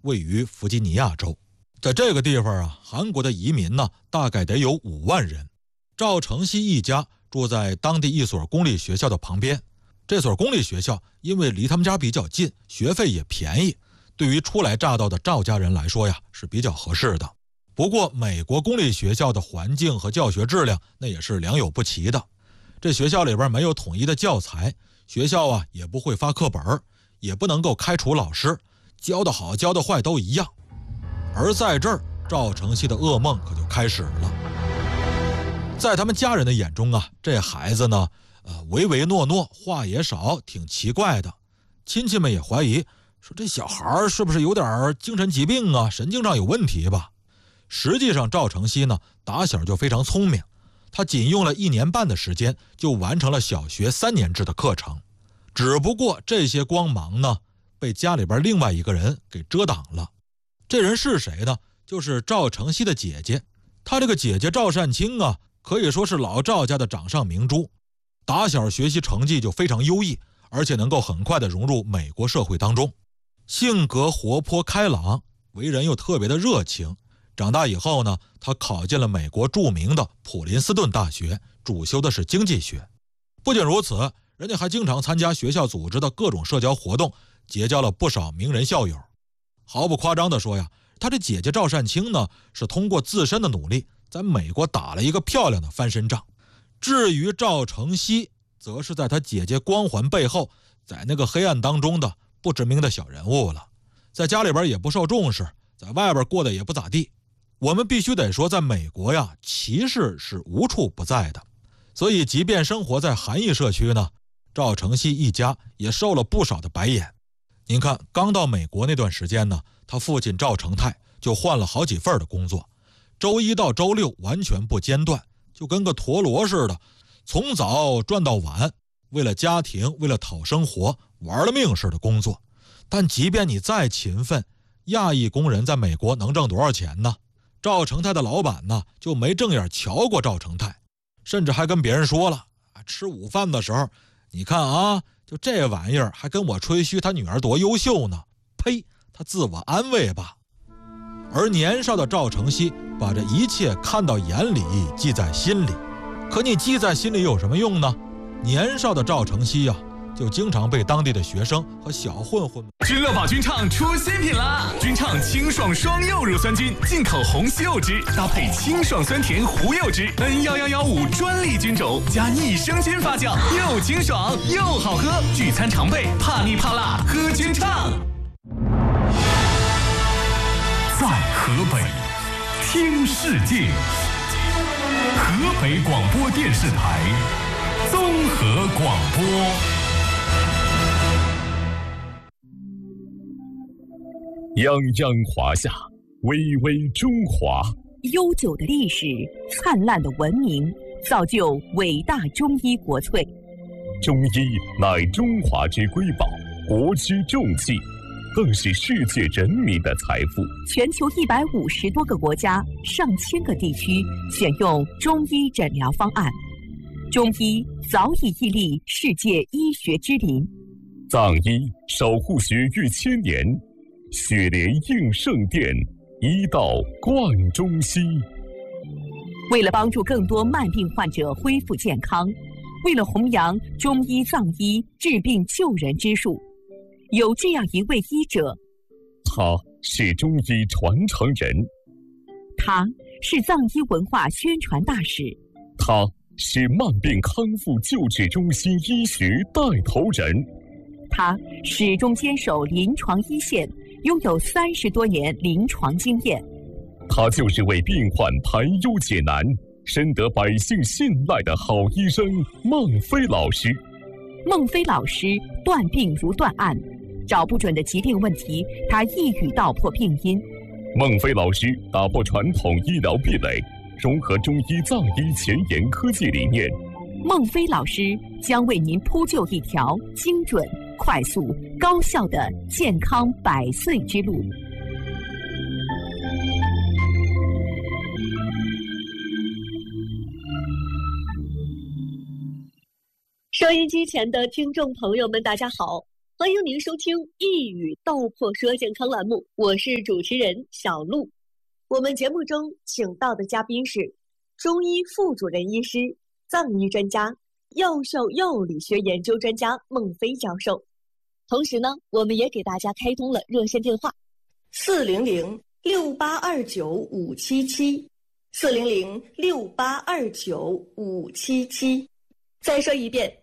位于弗吉尼亚州。在这个地方啊，韩国的移民呢大概得有5万人。赵承熙一家住在当地一所公立学校的旁边，这所公立学校因为离他们家比较近，学费也便宜，对于初来乍到的赵家人来说呀是比较合适的。不过美国公立学校的环境和教学质量那也是良莠不齐的，这学校里边没有统一的教材，学校啊也不会发课本，也不能够开除老师，教得好教得坏都一样。而在这儿，赵承熙的噩梦可就开始了。在他们家人的眼中啊，这孩子呢唯唯诺诺，话也少，挺奇怪的。亲戚们也怀疑说这小孩是不是有点精神疾病啊，神经上有问题吧。实际上赵承熙呢打小就非常聪明，他仅用了1年半的时间就完成了小学3年制的课程。只不过这些光芒呢被家里边另外一个人给遮挡了。这人是谁呢？就是赵承熙的姐姐。他这个姐姐赵善清啊，可以说是老赵家的掌上明珠，打小学习成绩就非常优异，而且能够很快的融入美国社会当中，性格活泼开朗，为人又特别的热情。长大以后呢，他考进了美国著名的普林斯顿大学，主修的是经济学。不仅如此，人家还经常参加学校组织的各种社交活动，结交了不少名人校友。毫不夸张地说呀，他这姐姐赵善清呢，是通过自身的努力，在美国打了一个漂亮的翻身仗。至于赵承熙，则是在他姐姐光环背后，在那个黑暗当中的不知名的小人物了。在家里边也不受重视，在外边过得也不咋地。我们必须得说，在美国呀，歧视是无处不在的。所以即便生活在韩裔社区呢，赵承熙一家也受了不少的白眼。您看，刚到美国那段时间呢，他父亲赵承泰就换了好几份的工作，周一到周六完全不间断，就跟个陀螺似的，从早转到晚，为了家庭，为了讨生活，玩了命似的工作。但即便你再勤奋，亚裔工人在美国能挣多少钱呢？赵承泰的老板呢，就没正眼瞧过赵承泰，甚至还跟别人说了，吃午饭的时候，你看啊，就这玩意儿还跟我吹嘘他女儿多优秀呢，呸，他自我安慰吧。而年少的赵承熙把这一切看到眼里，记在心里。可你记在心里有什么用呢？年少的赵承熙呀，就经常被当地的学生和小混混们。 君乐宝菌畅出新品啦！菌畅清爽双柚乳酸菌，进口红西柚汁搭配清爽酸甜胡柚汁 N1115专利菌种，加益生菌发酵，又清爽又好喝。聚餐常备，怕腻怕辣，喝菌畅。在河北听世界，河北广播电视台综合广播。泱泱华夏，巍巍中华。 悠久的历史，灿烂的文明，造就伟大中医国粹。 中医乃中华之瑰宝，国之重器，更是世界人民的财富。 全球150多个国家、上千个地区选用中医诊疗方案，中医早已屹立世界医学之林。 藏医守护学逾1000年，雪莲应圣殿，医道贯中西。 为了帮助更多慢病患者恢复健康，为了弘扬中医藏医治病救人之术，有这样一位医者， 他是中医传承人， 他是藏医文化宣传大使， 他是慢病康复救治中心医学带头人， 他始终坚守临床一线，拥有30多年临床经验。 他就是为病患排忧解难，深得百姓信赖的好医生孟非老师。 孟非老师断病如断案，找不准的疾病问题，他一语道破病因。 孟非老师打破传统医疗壁垒，融合中医藏医前沿科技理念。 孟非老师将为您铺就一条精准、快速、高效的健康100岁之路。 收音机前的听众朋友们，大家好， 欢迎您收听一语道破说健康栏目，我是主持人小璐。我们节目中请到的嘉宾是中医副主任医师、藏医专家、药膳药理学研究专家孟非教授。同时呢，我们也给大家开通了热线电话400-6829-577，400-6829-577。再说一遍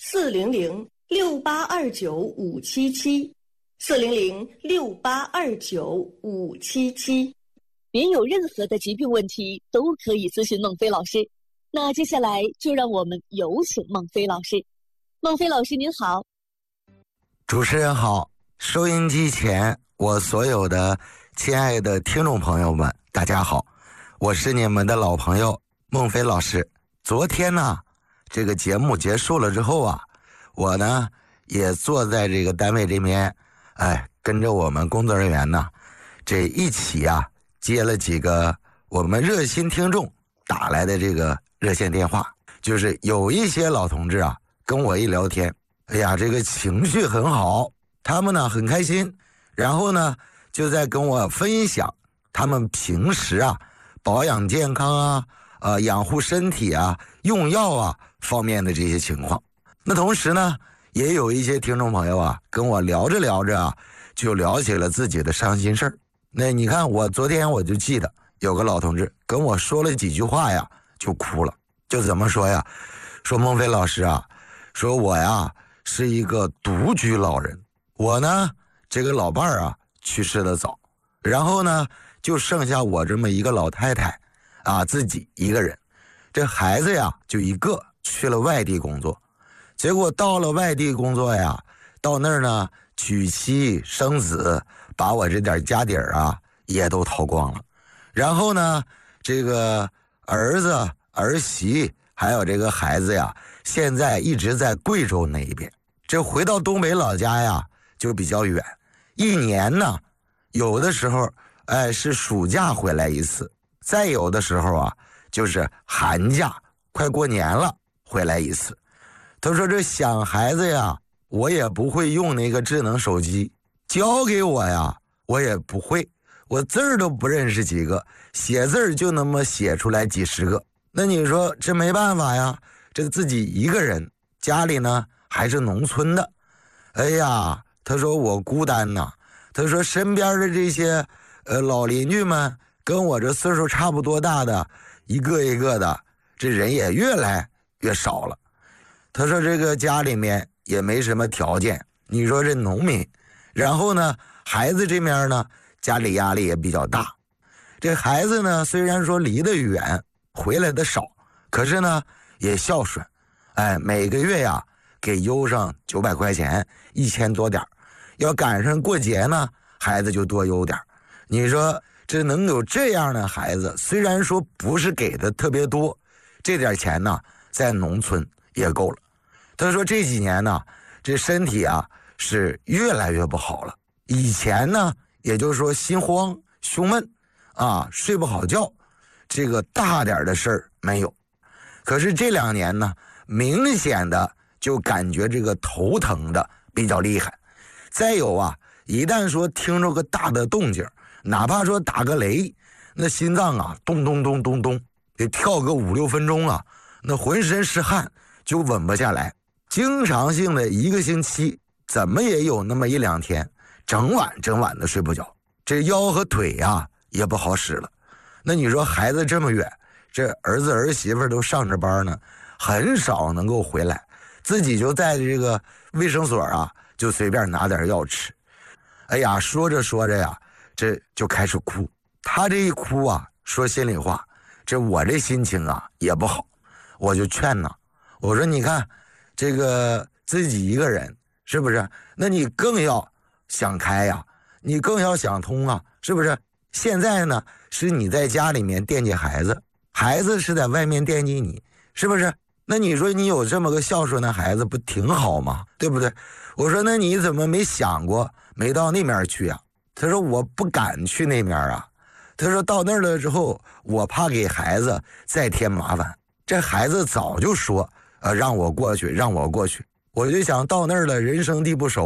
，400-6829-577，400-6829-577。您有任何的疾病问题都可以咨询孟非老师。那接下来就让我们有请孟非老师。孟非老师您好。 主持人好，收音机前我所有的亲爱的听众朋友们，大家好，我是你们的老朋友孟非老师。昨天呢，这个节目结束了之后啊，我呢也坐在这个单位这边，跟着我们工作人员呢，这一起啊接了几个我们热心听众打来的这个热线电话。就是有一些老同志啊跟我一聊天，哎呀，这个情绪很好，他们呢很开心，然后呢就在跟我分享他们平时啊保养健康啊、养护身体啊、用药啊方面的这些情况。那同时呢，也有一些听众朋友啊跟我聊着聊着啊，就聊起了自己的伤心事儿。那你看，我昨天我就记得有个老同志跟我说了几句话呀，就哭了。就怎么说呀？说孟非老师啊，说我呀是一个独居老人，我呢这个老伴儿啊去世的早，然后呢就剩下我这么一个老太太啊，自己一个人，这孩子呀就一个，去了外地工作，结果到了外地工作呀，到那儿呢娶妻生子，把我这点家底儿啊也都掏光了，然后呢这个儿子儿媳还有这个孩子呀，现在一直在贵州那一边，这回到东北老家呀就比较远，一年呢有的时候是暑假回来一次，再有的时候啊就是寒假快过年了回来一次。他说这想孩子呀，我也不会用那个智能手机，教给我呀我也不会，我字儿都不认识几个，写字儿就那么写出来几十个。那你说这没办法呀，这自己一个人，家里呢还是农村的，哎呀，他说我孤单呐，他说身边的这些老邻居们跟我这岁数差不多大的，一个一个的，这人也越来越少了。他说这个家里面也没什么条件，你说这农民，然后呢孩子这面呢家里压力也比较大，这孩子呢虽然说离得远回来的少，可是呢也孝顺，每个月呀给邮上900块钱，1000多点，要赶上过节呢孩子就多邮点。你说这能有这样的孩子，虽然说不是给的特别多，这点钱呢在农村也够了。他说这几年呢这身体啊是越来越不好了，以前呢也就是说心慌胸闷啊，睡不好觉，这个大点的事儿没有，可是这2年呢明显的就感觉这个头疼的比较厉害，再有啊一旦说听着个大的动静，哪怕说打个雷，那心脏啊咚咚咚咚咚得跳个5-6分钟啊，那浑身是汗就稳不下来，经常性的1个星期怎么也有那么1-2天整晚的睡不着，这腰和腿啊也不好使了。那你说孩子这么远，这儿子儿媳妇都上着班呢，很少能够回来，自己就在这个卫生所啊就随便拿点药吃。哎呀，说着说着呀这就开始哭，他这一哭啊，说心里话，这我这心情啊也不好，我就劝呢，我说你看这个自己一个人是不是，那你更要想开呀，你更要想通啊，是不是？现在呢是你在家里面惦记孩子，孩子是在外面惦记你，是不是？那你说你有这么个孝顺的孩子不挺好吗？对不对？我说那你怎么没想过没到那边去啊？他说我不敢去那边啊，他说到那儿了之后我怕给孩子再添麻烦，这孩子早就说让我过去，我就想到那儿了人生地不熟，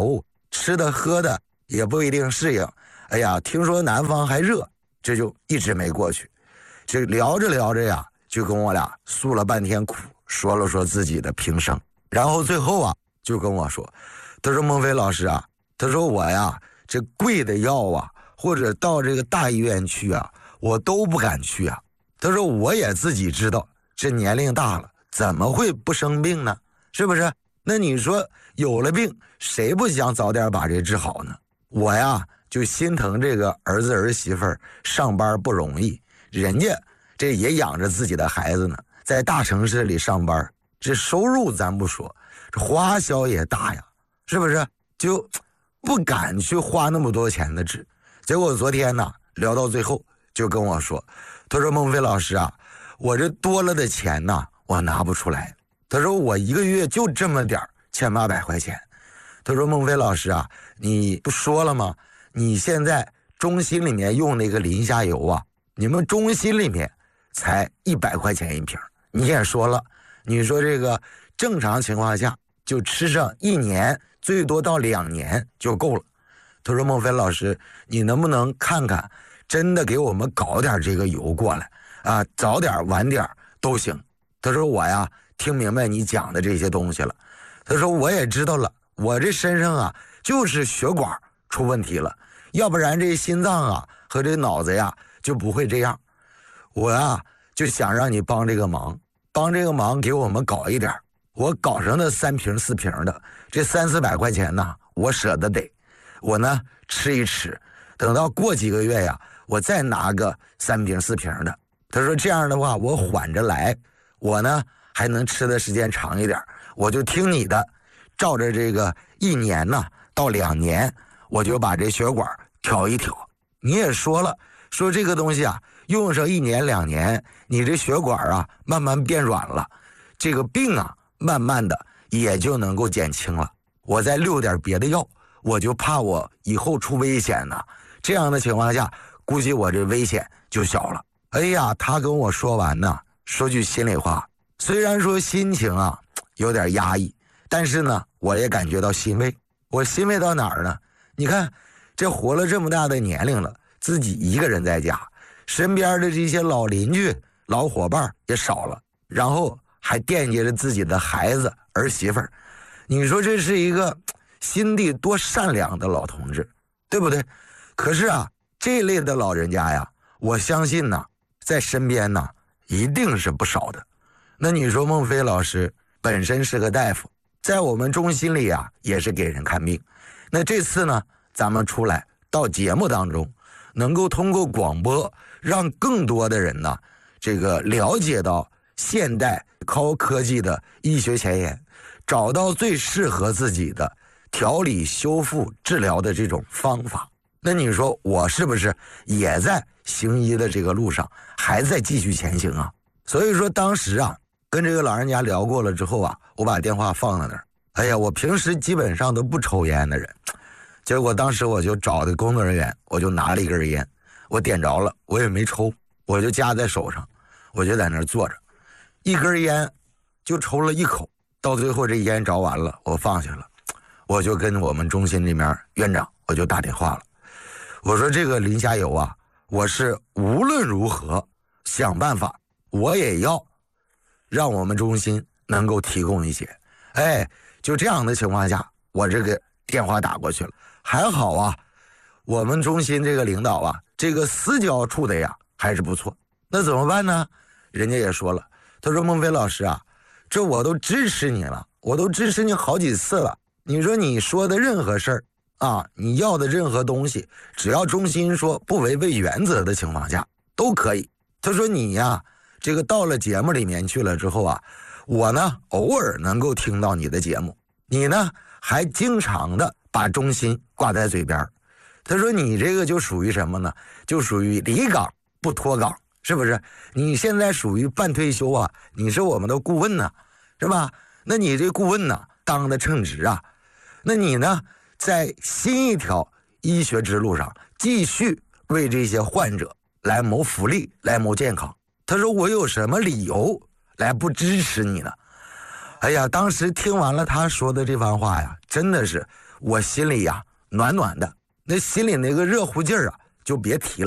吃的喝的也不一定适应。哎呀，听说南方还热，这就一直没过去。这聊着聊着呀，就跟我俩诉了半天苦，说了说自己的平生，然后最后啊就跟我说，他说孟非老师啊，他说我呀这贵的药啊，或者到这个大医院去啊，我都不敢去啊。他说我也自己知道，这年龄大了，怎么会不生病呢？是不是？那你说有了病，谁不想早点把这治好呢？我呀就心疼这个儿子儿媳妇上班不容易，人家这也养着自己的孩子呢，在大城市里上班，这收入咱不说，这花销也大呀，是不是？就不敢去花那么多钱的治。结果昨天呢聊到最后就跟我说，他说孟非老师啊，我这多了的钱呢我拿不出来，他说我一个月就这么点1800块钱。他说孟非老师啊，你不说了吗？你现在中心里面用那个磷虾油啊，你们中心里面才100块钱一瓶。你也说了，你说这个正常情况下就吃上1年，最多到2年就够了。他说孟非老师，你能不能看看，真的给我们搞点这个油过来啊，早点晚点都行。他说我呀听明白你讲的这些东西了，他说我也知道了，我这身上啊就是血管出问题了，要不然这心脏啊和这脑子呀就不会这样。我呀就想让你帮这个忙，帮这个忙给我们搞一点，我搞上那3瓶4瓶的，这300-400块钱呢我舍得得，我呢吃一吃，等到过几个月呀我再拿个3瓶4瓶的。他说这样的话我缓着来，我呢还能吃的时间长一点，我就听你的，照着这个1年呢到2年，我就把这血管调一调。你也说了，说这个东西啊用上1年2年，你这血管啊慢慢变软了，这个病啊慢慢的也就能够减轻了。我再溜点别的药，我就怕我以后出危险呢，这样的情况下估计我这危险就小了。哎呀，他跟我说完呢，说句心里话，虽然说心情啊有点压抑，但是呢我也感觉到欣慰。我欣慰到哪儿呢？你看这活了这么大的年龄了，自己一个人在家，身边的这些老邻居老伙伴也少了，然后还惦记着自己的孩子儿媳妇儿，你说这是一个心地多善良的老同志，对不对？可是啊这类的老人家呀，我相信呢在身边呢一定是不少的。那你说孟非老师本身是个大夫，在我们中心里啊也是给人看病，那这次呢咱们出来到节目当中，能够通过广播让更多的人呢这个了解到现代高科技的医学前沿，找到最适合自己的调理修复治疗的这种方法。那你说我是不是也在行医的这个路上还在继续前行啊？所以说当时啊跟这个老人家聊过了之后啊，我把电话放在那儿。哎呀，我平时基本上都不抽烟的人，结果当时我就找的工作人员，我就拿了一根烟，我点着了，我也没抽，我就夹在手上，我就在那儿坐着，一根烟就抽了1口，到最后这烟着完了，我放下了，我就跟我们中心这边院长我就打电话了，我说这个磷虾油啊，我是无论如何想办法，我也要让我们中心能够提供一些。哎，就这样的情况下，我这个电话打过去了，还好啊，我们中心这个领导啊，这个私交处的呀还是不错。那怎么办呢？人家也说了，他说孟非老师啊，这我都支持你了，我都支持你好几次了，你说你说的任何事儿啊，你要的任何东西，只要中心说不违背原则的情况下都可以。他说你呀这个到了节目里面去了之后啊，我呢偶尔能够听到你的节目，你呢还经常的把中心挂在嘴边。他说你这个就属于什么呢？就属于离岗不脱岗，是不是？你现在属于半退休啊，你是我们的顾问呢，是吧？那你这顾问呢当的称职啊，那你呢在新一条医学之路上继续为这些患者来谋福利，来谋健康。他说我有什么理由来不支持你呢？哎呀，当时听完了他说的这番话呀，真的是我心里呀暖暖的，那心里那个热乎劲儿啊就别提了。